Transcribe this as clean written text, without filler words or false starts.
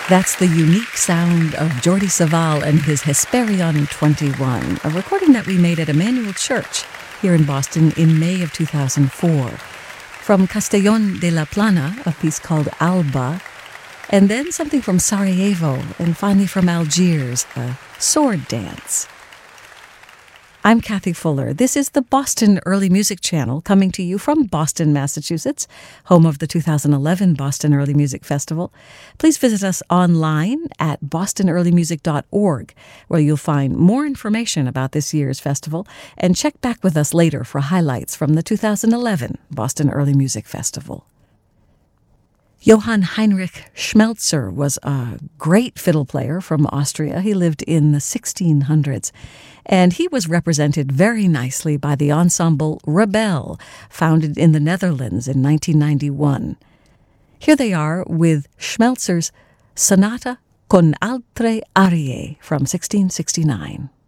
That's the unique sound of Jordi Savall and his Hesperion 21, a recording that we made at Emmanuel Church here in Boston in May of 2004. From Castellón de la Plana, a piece called Alba, and then something from Sarajevo, and finally from Algiers, a sword dance. I'm Kathy Fuller. This is the Boston Early Music Channel, coming to you from Boston, Massachusetts, home of the 2011 Boston Early Music Festival. Please visit us online at bostonearlymusic.org, where you'll find more information about this year's festival, and check back with us later for highlights from the 2011 Boston Early Music Festival. Johann Heinrich Schmelzer was a great fiddle player from Austria. He lived in the 1600s, and he was represented very nicely by the ensemble Rebel, founded in the Netherlands in 1991. Here they are with Schmelzer's Sonata con altre arie from 1669.